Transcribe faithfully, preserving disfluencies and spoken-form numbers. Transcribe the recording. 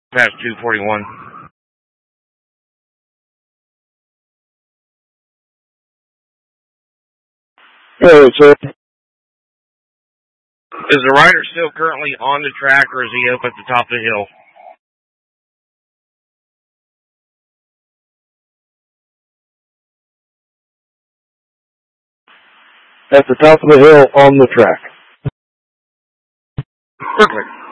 Past two forty-one. Hey, sir. Is the rider still currently on the track, or is he up at the top of the hill? At the top of the hill on the track. Perfect.